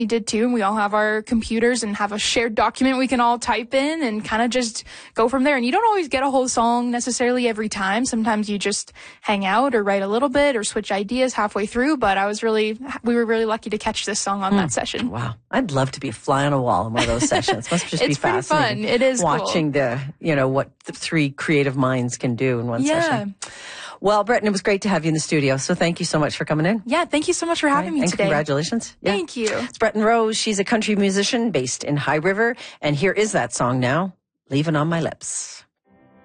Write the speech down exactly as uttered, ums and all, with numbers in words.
We did too, and we all have our computers and have a shared document we can all type in and kind of just go from there. And you don't always get a whole song necessarily every time. Sometimes you just hang out or write a little bit or switch ideas halfway through. But I was really, we were really lucky to catch this song on mm. that session. Wow. I'd love to be a fly on a wall in one of those sessions. Must just it's be fascinating. Fun. It is watching cool. the, you know, what the three creative minds can do in one yeah. session. Well, Breton, it was great to have you in the studio. So thank you so much for coming in. Yeah, thank you so much for having right. me and today. Congratulations. Yeah. Thank you. It's Breton Rose. She's a country musician based in High River. And here is that song now, Leaving on My Lips.